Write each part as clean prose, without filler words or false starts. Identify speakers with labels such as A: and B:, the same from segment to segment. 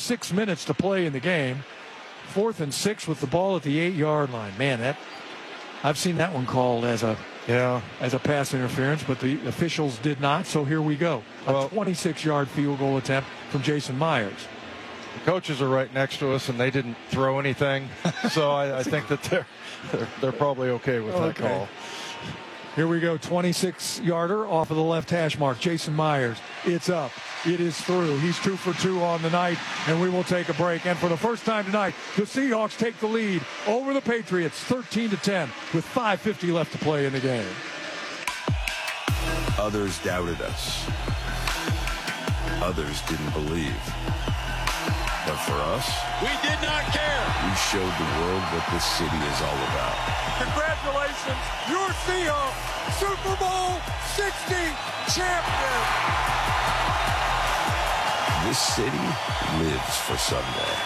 A: 6 minutes to play in the game. 4th and 6 with the ball at the 8-yard line. Man, I've seen that one called as a pass interference, but the officials did not. So here we go. A 26-yard field goal attempt from Jason Myers.
B: The coaches are right next to us, and they didn't throw anything. So I think that they're probably okay with that call.
A: Here we go, 26-yarder off of the left hash mark. Jason Myers, it's up. It is through. He's 2 for 2 on the night, and we will take a break. And for the first time tonight, the Seahawks take the lead over the Patriots, 13-10, with 5:50 left to play in the game.
C: Others doubted us. Others didn't believe. But for us,
D: we did not care.
C: We showed the world what this city is all about.
D: Congratulations, your Seahawks, Super Bowl 60 champion.
C: This city lives for Sunday.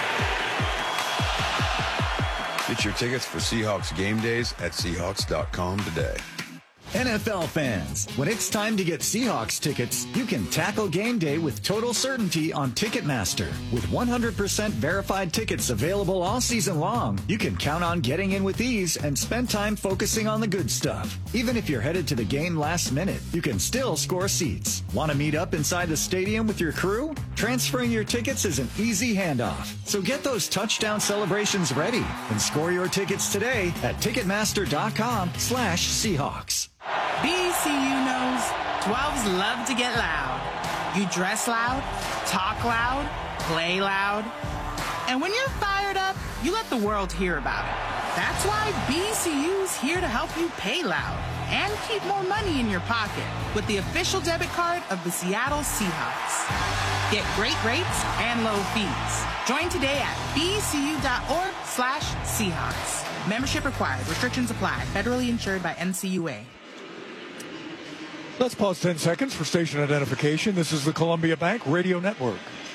C: Get your tickets for Seahawks game days at Seahawks.com today.
E: NFL fans, when it's time to get Seahawks tickets, you can tackle game day with total certainty on Ticketmaster. With 100% verified tickets available all season long, you can count on getting in with ease and spend time focusing on the good stuff. Even if you're headed to the game last minute, you can still score seats. Want to meet up inside the stadium with your crew? Transferring your tickets is an easy handoff. So get those touchdown celebrations ready and score your tickets today at Ticketmaster.com/Seahawks.
F: BCU knows 12s love to get loud. You dress loud, talk loud, play loud. And when you're fired up, you let the world hear about it. That's why BCU's here to help you pay loud and keep more money in your pocket with the official debit card of the Seattle Seahawks. Get great rates and low fees. Join today at bcu.org/Seahawks. Membership required. Restrictions apply. Federally insured by NCUA.
A: Let's pause 10 seconds for station identification. This is the Columbia Bank Radio Network.